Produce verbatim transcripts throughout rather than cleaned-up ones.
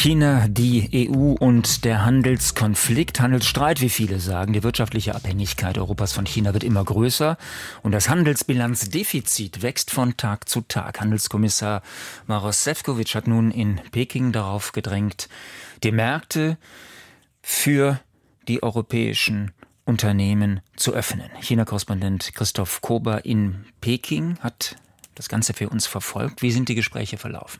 China, die E U und der Handelskonflikt, Handelsstreit, wie viele sagen. Die wirtschaftliche Abhängigkeit Europas von China wird immer größer und das Handelsbilanzdefizit wächst von Tag zu Tag. Handelskommissar Maroš Šefčovič hat nun in Peking darauf gedrängt, die Märkte für die europäischen Unternehmen zu öffnen. China-Korrespondent Christoph Kober in Peking hat das Ganze für uns verfolgt. Wie sind die Gespräche verlaufen?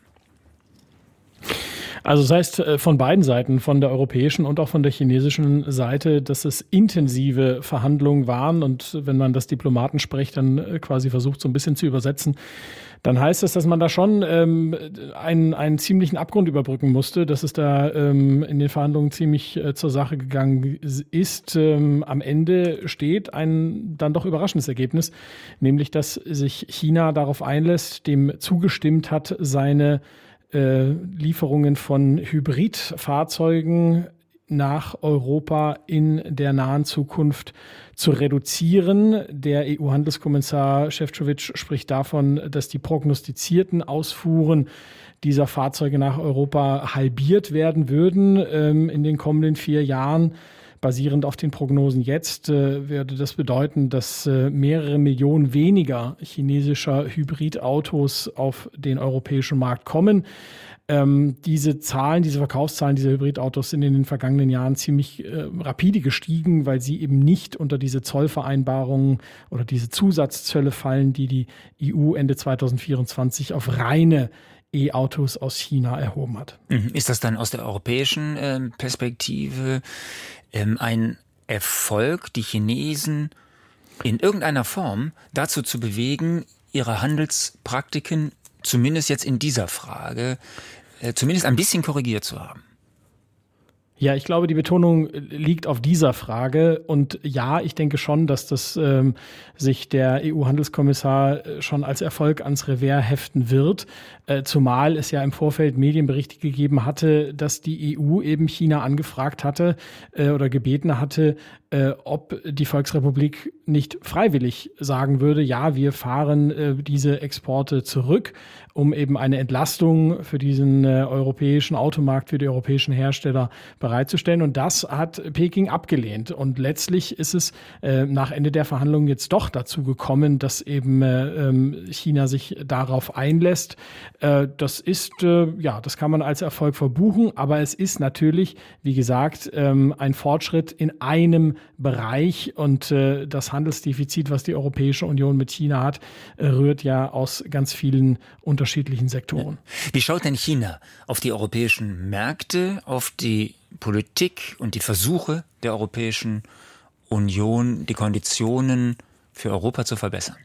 Also das heißt von beiden Seiten, von der europäischen und auch von der chinesischen Seite, dass es intensive Verhandlungen waren. Und wenn man das Diplomatensprech dann quasi versucht, so ein bisschen zu übersetzen, dann heißt das, dass man da schon ähm, einen, einen ziemlichen Abgrund überbrücken musste, dass es da ähm, in den Verhandlungen ziemlich äh, zur Sache gegangen ist. Ähm, am Ende steht ein dann doch überraschendes Ergebnis, nämlich dass sich China darauf einlässt, dem zugestimmt hat, seine äh, Lieferungen von Hybridfahrzeugen nach Europa in der nahen Zukunft zu reduzieren. Der E U-Handelskommissar Šefčovič spricht davon, dass die prognostizierten Ausfuhren dieser Fahrzeuge nach Europa halbiert werden würden ähm, in den kommenden vier Jahren. Basierend auf den Prognosen jetzt äh, würde das bedeuten, dass äh, mehrere Millionen weniger chinesischer Hybridautos auf den europäischen Markt kommen. Ähm, diese Zahlen, diese Verkaufszahlen dieser Hybridautos sind in den vergangenen Jahren ziemlich äh, rapide gestiegen, weil sie eben nicht unter diese Zollvereinbarungen oder diese Zusatzzölle fallen, die die E U Ende zweitausendvierundzwanzig auf reine E-Autos aus China erhoben hat. Ist das dann aus der europäischen äh, Perspektive ähm, ein Erfolg, die Chinesen in irgendeiner Form dazu zu bewegen, ihre Handelspraktiken zumindest jetzt in dieser Frage äh, zumindest ein bisschen korrigiert zu haben? Ja, ich glaube, die Betonung liegt auf dieser Frage. Und ja, ich denke schon, dass das ähm, sich der E U-Handelskommissar schon als Erfolg ans Revers heften wird. Äh, zumal es ja im Vorfeld Medienberichte gegeben hatte, dass die E U eben China angefragt hatte äh, oder gebeten hatte, äh, ob die Volksrepublik nicht freiwillig sagen würde, ja, wir fahren äh, diese Exporte zurück, um eben eine Entlastung für diesen äh, europäischen Automarkt, für die europäischen Hersteller bereitzustellen. Und das hat Peking abgelehnt. Und letztlich ist es äh, nach Ende der Verhandlungen jetzt doch dazu gekommen, dass eben äh, China sich darauf einlässt. Äh, das ist, äh, ja, das kann man als Erfolg verbuchen. Aber es ist natürlich, wie gesagt, ähm, ein Fortschritt in einem Bereich. Und äh, das Handelsdefizit, was die Europäische Union mit China hat, äh, rührt ja aus ganz vielen unterschiedlichen Sektoren. Wie schaut denn China auf die europäischen Märkte, auf die Politik und die Versuche der Europäischen Union, die Konditionen für Europa zu verbessern?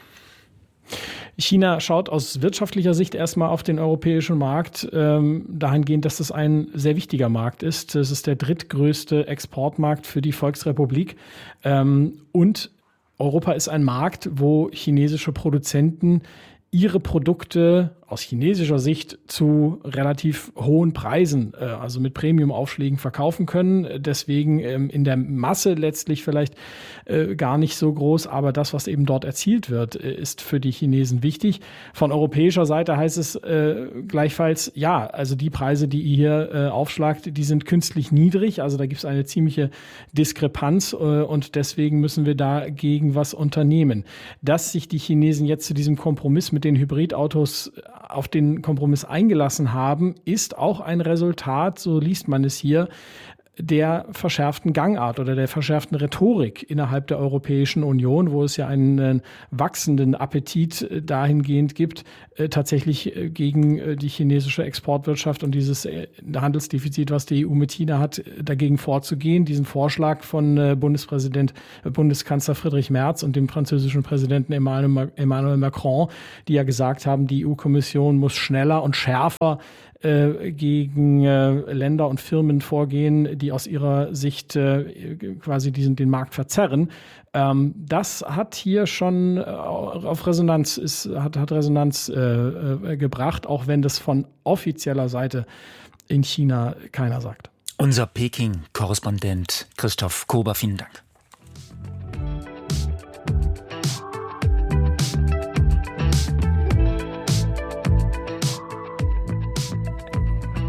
China schaut aus wirtschaftlicher Sicht erstmal auf den europäischen Markt, ähm, dahingehend, dass das ein sehr wichtiger Markt ist. Es ist der drittgrößte Exportmarkt für die Volksrepublik. Ähm, und Europa ist ein Markt, wo chinesische Produzenten ihre Produkte aus chinesischer Sicht zu relativ hohen Preisen, äh, also mit Premium-Aufschlägen verkaufen können. Deswegen ähm, in der Masse letztlich vielleicht äh, gar nicht so groß, aber das, was eben dort erzielt wird, äh, ist für die Chinesen wichtig. Von europäischer Seite heißt es äh, gleichfalls, ja, also die Preise, die ihr hier äh, aufschlagt, die sind künstlich niedrig, also da gibt es eine ziemliche Diskrepanz äh, und deswegen müssen wir dagegen was unternehmen. Dass sich die Chinesen jetzt zu diesem Kompromiss mit den Hybridautos auf den Kompromiss eingelassen haben, ist auch ein Resultat, so liest man es hier, der verschärften Gangart oder der verschärften Rhetorik innerhalb der Europäischen Union, wo es ja einen äh, wachsenden Appetit äh, dahingehend gibt, äh, tatsächlich äh, gegen äh, die chinesische Exportwirtschaft und dieses äh, Handelsdefizit, was die E U mit China hat, äh, dagegen vorzugehen. Diesen Vorschlag von äh, Bundespräsident, äh, Bundeskanzler Friedrich Merz und dem französischen Präsidenten Emmanuel, Emmanuel Macron, die ja gesagt haben, die E U-Kommission muss schneller und schärfer gegen äh, Länder und Firmen vorgehen, die aus ihrer Sicht äh, quasi diesen den Markt verzerren. Ähm, das hat hier schon äh, auf Resonanz ist, hat, hat Resonanz äh, äh, gebracht, auch wenn das von offizieller Seite in China keiner sagt. Unser Peking-Korrespondent Christoph Kober, vielen Dank.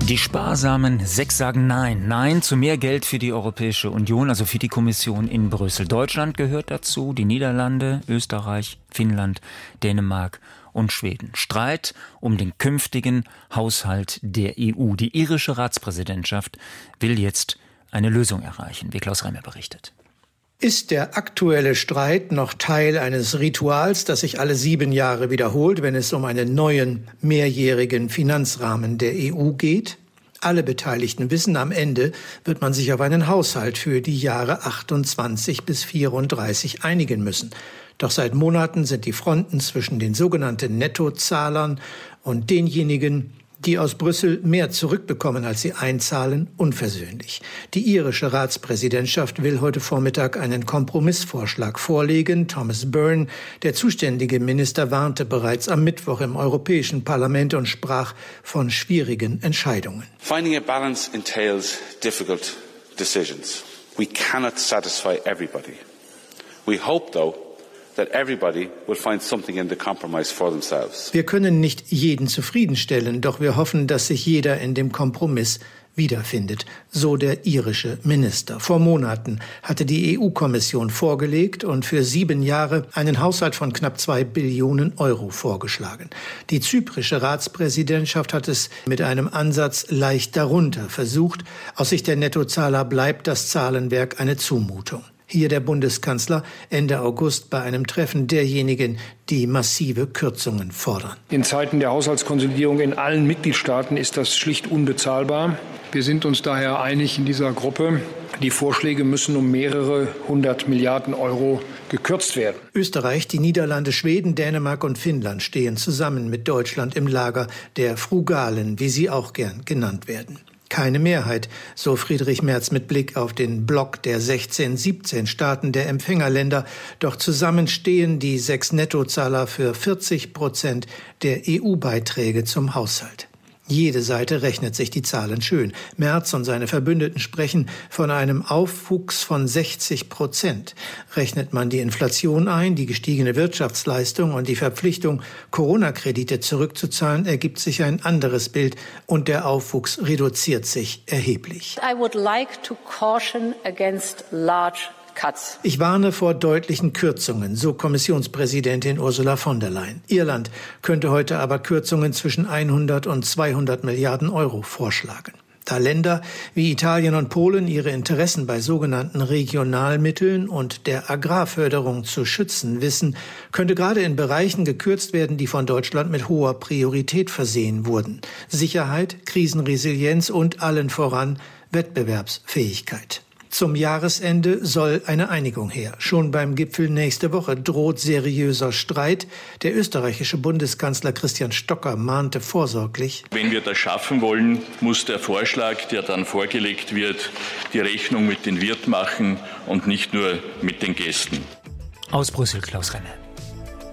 Die Sparsamen, sechs sagen Nein. Nein zu mehr Geld für die Europäische Union, also für die Kommission in Brüssel. Deutschland gehört dazu, die Niederlande, Österreich, Finnland, Dänemark und Schweden. Streit um den künftigen Haushalt der E U. Die irische Ratspräsidentschaft will jetzt eine Lösung erreichen, wie Klaus Reimer berichtet. Ist der aktuelle Streit noch Teil eines Rituals, das sich alle sieben Jahre wiederholt, wenn es um einen neuen mehrjährigen Finanzrahmen der E U geht? Alle Beteiligten wissen, am Ende wird man sich auf einen Haushalt für die Jahre achtundzwanzig bis vierunddreißig einigen müssen. Doch seit Monaten sind die Fronten zwischen den sogenannten Nettozahlern und denjenigen, die aus Brüssel mehr zurückbekommen, als sie einzahlen, unversöhnlich. Die irische Ratspräsidentschaft will heute Vormittag einen Kompromissvorschlag vorlegen. Thomas Byrne, der zuständige Minister, warnte bereits am Mittwoch im Europäischen Parlament und sprach von schwierigen Entscheidungen. Finding a balance entails difficult decisions. We cannot satisfy everybody. We hope, though, that everybody will find something in the compromise for themselves. Wir können nicht jeden zufriedenstellen, doch wir hoffen, dass sich jeder in dem Kompromiss wiederfindet, so der irische Minister. Vor Monaten hatte die E U-Kommission vorgelegt und für sieben Jahre einen Haushalt von knapp zwei Billionen Euro vorgeschlagen. Die zyprische Ratspräsidentschaft hat es mit einem Ansatz leicht darunter versucht. Aus Sicht der Nettozahler bleibt das Zahlenwerk eine Zumutung. Hier der Bundeskanzler Ende August bei einem Treffen derjenigen, die massive Kürzungen fordern. In Zeiten der Haushaltskonsolidierung in allen Mitgliedstaaten ist das schlicht unbezahlbar. Wir sind uns daher einig in dieser Gruppe, die Vorschläge müssen um mehrere hundert Milliarden Euro gekürzt werden. Österreich, die Niederlande, Schweden, Dänemark und Finnland stehen zusammen mit Deutschland im Lager der Frugalen, wie sie auch gern genannt werden. Keine Mehrheit, so Friedrich Merz mit Blick auf den Block der sechzehn, siebzehn Staaten der Empfängerländer. Doch zusammen stehen die sechs Nettozahler für vierzig Prozent der E U-Beiträge zum Haushalt. Jede Seite rechnet sich die Zahlen schön. Merz und seine Verbündeten sprechen von einem Aufwuchs von sechzig Prozent. Rechnet man die Inflation ein, die gestiegene Wirtschaftsleistung und die Verpflichtung, Corona-Kredite zurückzuzahlen, ergibt sich ein anderes Bild und der Aufwuchs reduziert sich erheblich. I would like to caution against large cuts. Ich warne vor deutlichen Kürzungen, so Kommissionspräsidentin Ursula von der Leyen. Irland könnte heute aber Kürzungen zwischen hundert und zweihundert Milliarden Euro vorschlagen. Da Länder wie Italien und Polen ihre Interessen bei sogenannten Regionalmitteln und der Agrarförderung zu schützen wissen, könnte gerade in Bereichen gekürzt werden, die von Deutschland mit hoher Priorität versehen wurden. Sicherheit, Krisenresilienz und allen voran Wettbewerbsfähigkeit. Zum Jahresende soll eine Einigung her. Schon beim Gipfel nächste Woche droht seriöser Streit. Der österreichische Bundeskanzler Christian Stocker mahnte vorsorglich: Wenn wir das schaffen wollen, muss der Vorschlag, der dann vorgelegt wird, die Rechnung mit den Wirt machen und nicht nur mit den Gästen. Aus Brüssel, Klaus Renner.